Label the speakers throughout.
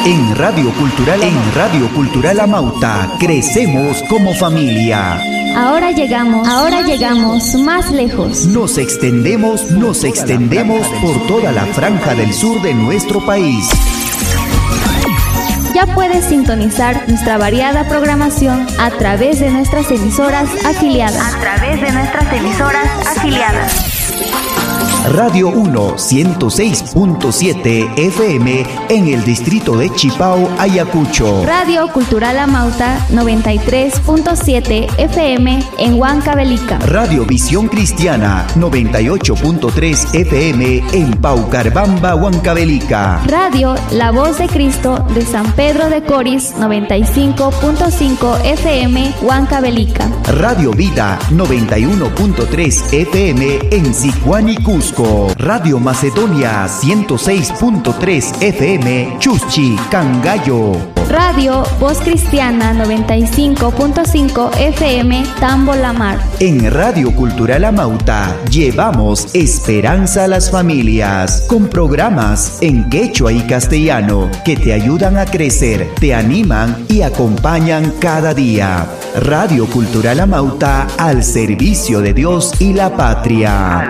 Speaker 1: En Radio Cultural Amauta, crecemos como familia.
Speaker 2: Ahora llegamos más lejos.
Speaker 1: Nos extendemos por toda la franja del sur de nuestro país.
Speaker 2: Ya puedes sintonizar nuestra variada programación a través de nuestras emisoras afiliadas.
Speaker 1: Radio 1 106.7 FM en el distrito de Chipao, Ayacucho.
Speaker 2: Radio Cultural Amauta 93.7 FM en Huancavelica.
Speaker 1: Radio Visión Cristiana 98.3 FM en Paucarbamba, Huancavelica.
Speaker 2: Radio La Voz de Cristo de San Pedro de Coris 95.5 FM Huancavelica.
Speaker 1: Radio Vida 91.3 FM en Sicuani, Cusco. Radio Macedonia 106.3 FM Chuschi, Cangallo.
Speaker 2: Radio Voz Cristiana 95.5 FM Tambo La Mar.
Speaker 1: En Radio Cultural Amauta llevamos esperanza a las familias con programas en quechua y castellano que te ayudan a crecer, te animan y acompañan cada día. Radio Cultural Amauta al servicio de Dios y la patria.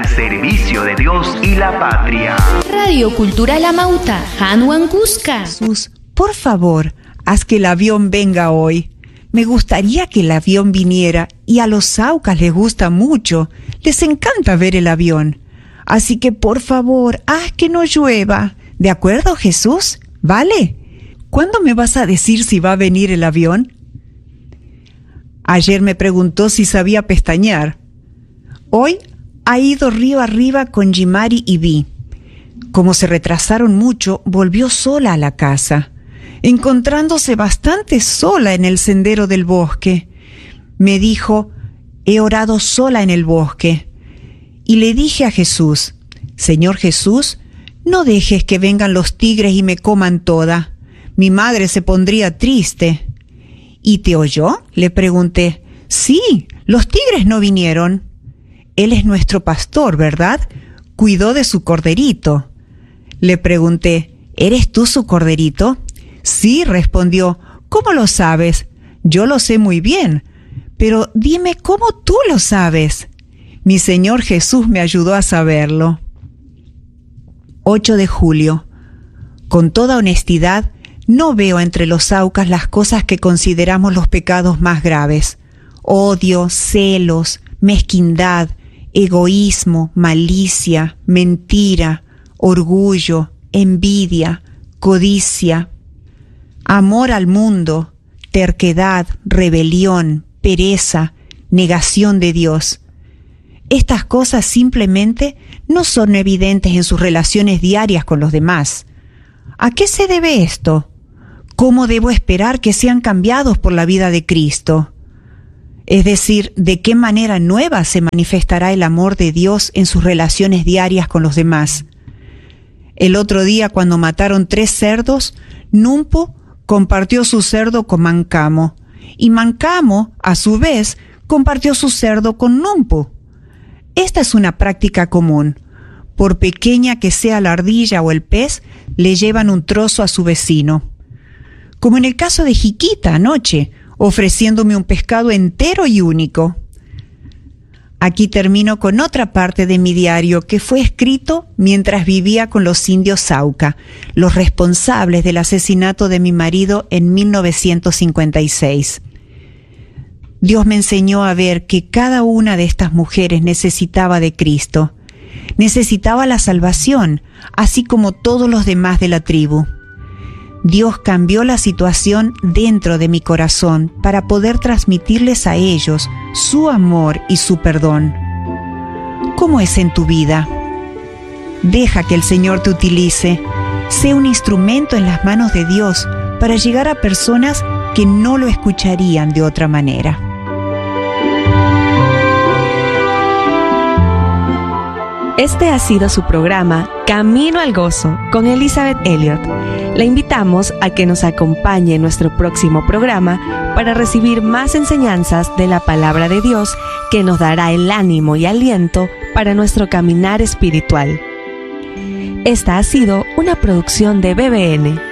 Speaker 3: Radio Cultural Amauta, Hanwan Cusca.
Speaker 4: Jesús, por favor, haz que el avión venga hoy. Me gustaría que el avión viniera y a los Saucas les gusta mucho. Les encanta ver el avión. Así que por favor, haz que no llueva. ¿De acuerdo, Jesús? ¿Vale? ¿Cuándo me vas a decir si va a venir el avión? Ayer me preguntó si sabía pestañear. Hoy ha ido río arriba con Jimari y Vi. Como se retrasaron mucho, volvió sola a la casa, encontrándose bastante sola en el sendero del bosque. Me dijo, he orado sola en el bosque. Y le dije a Jesús, Señor Jesús, no dejes que vengan los tigres y me coman toda. Mi madre se pondría triste. ¿Y te oyó? Le pregunté. Sí, los tigres no vinieron. Él es nuestro pastor, ¿verdad? Cuidó de su corderito. Le pregunté, ¿eres tú su corderito? Sí, respondió. ¿Cómo lo sabes? Yo lo sé muy bien. Pero dime, ¿cómo tú lo sabes? Mi Señor Jesús me ayudó a saberlo. 8 de julio. Con toda honestidad, no veo entre los Saucas las cosas que consideramos los pecados más graves. Odio, celos, mezquindad, egoísmo, malicia, mentira, orgullo, envidia, codicia, amor al mundo, terquedad, rebelión, pereza, negación de Dios. Estas cosas simplemente no son evidentes en sus relaciones diarias con los demás. ¿A qué se debe esto? ¿Cómo debo esperar que sean cambiados por la vida de Cristo? Es decir, ¿de qué manera nueva se manifestará el amor de Dios en sus relaciones diarias con los demás? El otro día, cuando mataron 3 cerdos, Numpo compartió su cerdo con Mancamo, y Mancamo, a su vez, compartió su cerdo con Numpo. Esta es una práctica común. Por pequeña que sea la ardilla o el pez, le llevan un trozo a su vecino. Como en el caso de Jiquita anoche, ofreciéndome un pescado entero y único. Aquí termino con otra parte de mi diario que fue escrito mientras vivía con los indios Sauca, los responsables del asesinato de mi marido en 1956. Dios me enseñó a ver que cada una de estas mujeres necesitaba de Cristo. Necesitaba la salvación, así como todos los demás de la tribu. Dios cambió la situación dentro de mi corazón para poder transmitirles a ellos su amor y su perdón. ¿Cómo es en tu vida? Deja que el Señor te utilice. Sé un instrumento en las manos de Dios para llegar a personas que no lo escucharían de otra manera.
Speaker 3: Este ha sido su programa Camino al Gozo con Elizabeth Elliot. La invitamos a que nos acompañe en nuestro próximo programa para recibir más enseñanzas de la palabra de Dios que nos dará el ánimo y aliento para nuestro caminar espiritual. Esta ha sido una producción de BBN.